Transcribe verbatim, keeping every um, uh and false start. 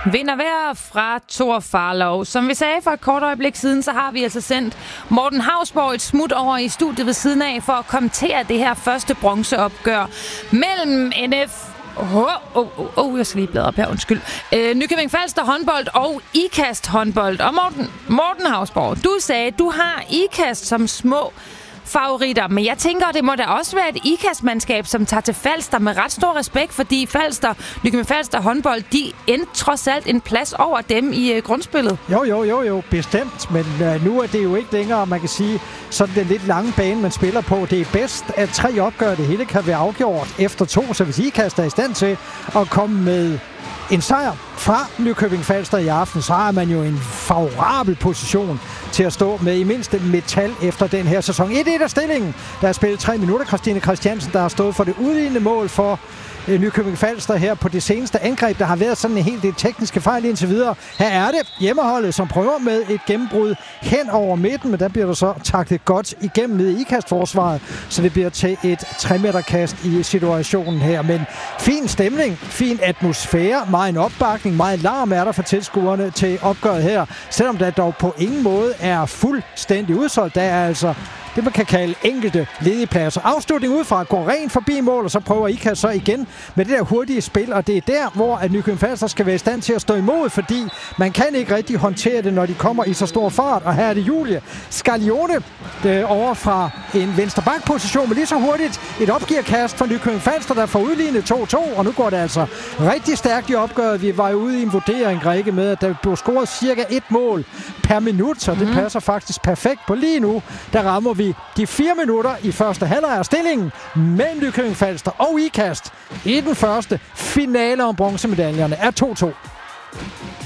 Vinder hver fra Thor Farlov. Som vi sagde for et kort øjeblik siden, så har vi altså sendt Morten Hausborg et smut over i studiet ved siden af for at kommentere det her første bronzeopgør mellem N F... Åh, oh, oh, oh, oh, jeg skal lige bladre op her, undskyld. Øh, Nykøbing Falster håndbold og Ikast håndbold. Og Morten, Morten Hausborg, du sagde, du har Ikast som små favoritter, men jeg tænker, det må da også være et Ikast-mandskab, som tager til Falster med ret stor respekt, fordi Falster, Nykøbing Falster håndbold, de endte trods alt en plads over dem i uh, grundspillet. Jo, jo, jo, jo, bestemt, men uh, nu er det jo ikke længere, man kan sige, sådan den lidt lange bane, man spiller på. Det er bedst, at tre opgør, det hele kan være afgjort efter to, så hvis Ikast er i stand til at komme med en sejr fra Nykøbing Falster i aften, så har man jo en favorabel position til at stå med i mindste metal efter den her sæson. et et af stillingen. Der er spillet tre minutter. Christine Christiansen, der har stået for det udlignende mål for Nykøbing Falster her på det seneste angreb. Der har været sådan en helt del tekniske fejl indtil videre. Her er det hjemmeholdet, som prøver med et gennembrud hen over midten, men der bliver der så taklet godt igennem ned i Ikast-forsvaret, så det bliver til et tre-meter-kast i situationen her. Men fin stemning, fin atmosfære, meget en opbakning, meget larm er der for tilskuerne til opgøret her, selvom der dog på ingen måde er fuldstændig udsolgt. Der er altså det, man kan kalde enkelte ledige pladser. Afslutning udefra går rent forbi mål, og så prøver Ikast så igen med det der hurtige spil, og det er der, hvor at Nykøbing Falster skal være i stand til at stå imod, fordi man kan ikke rigtig håndtere det, når de kommer i så stor fart. Og her er det Julie Scaglione over fra en venstre bakposition, men lige så hurtigt et opgearkast fra Nykøbing Falster, der får udlignet to to, og nu går det altså rigtig stærkt i opgøret. Vi var jo ude i en vurdering, Rikke, med at der blev scoret cirka et mål per minut, så det mm. passer faktisk perfekt på lige nu. Der rammer vi de fire minutter i første halvleg af stillingen mellem Nykøbing Falster og Ikast i den første finale om bronzemedaljerne er to to.